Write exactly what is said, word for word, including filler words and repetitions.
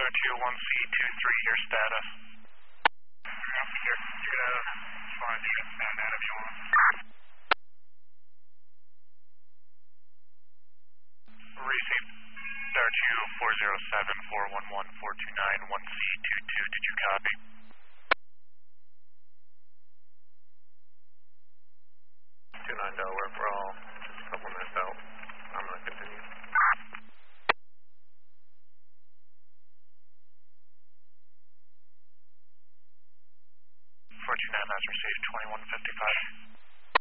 two one C two three, your status. I'm here. You're gonna just want to send that if you want. Received. Star two four zero seven four one one four two nine one C two two. Did you copy? two nine Delaware, we're all just a couple minutes out. I'm going to continue. four two nine, that's received twenty-one fifty-five.